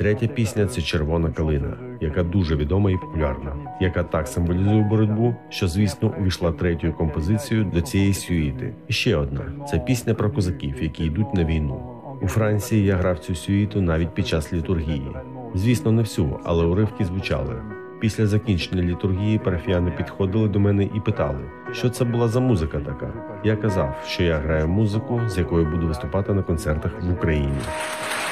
третя пісня – це «Червона калина», яка дуже відома і популярна, яка так символізує боротьбу, що, звісно, увійшла третьою композицією до цієї сюїти. І ще одна – це пісня про козаків, які йдуть на війну. У Франції я грав цю сюїту навіть під час літургії. Звісно, не всю, але уривки звучали. Після закінчення літургії парафіяни підходили до мене і питали, що це була за музика така. Я казав, що я граю музику, з якою буду виступати на концертах в Україні.